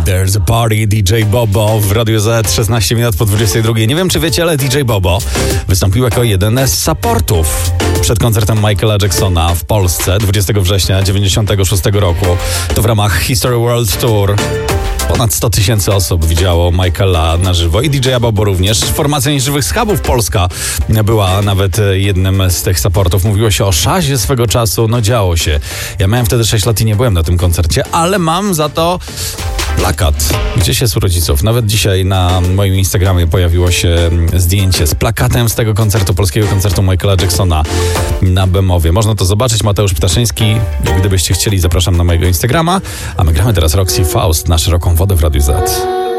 There's a Party, DJ Bobo w Radiu Z, 16 minut po 22. Nie wiem, czy wiecie, ale DJ Bobo wystąpił jako jeden z supportów przed koncertem Michaela Jacksona w Polsce 20 września 1996 roku. To w ramach History World Tour. Ponad 100 000 osób widziało Michaela na żywo i DJ Bobo również. Formacja Nieżywych Schabów Polska była nawet jednym z tych supportów. Mówiło się o Szazie swego czasu, no działo się. Ja miałem wtedy 6 lat i nie byłem na tym koncercie, ale mam za to plakat. Gdzieś jest u rodziców. Nawet dzisiaj na moim Instagramie pojawiło się zdjęcie z plakatem z tego koncertu, polskiego koncertu Michaela Jacksona na Bemowie. Można to zobaczyć. Mateusz Ptaszyński. Gdybyście chcieli, zapraszam na mojego Instagrama. A my gramy teraz Roxy Faust na szeroką wodę w Radiu Z.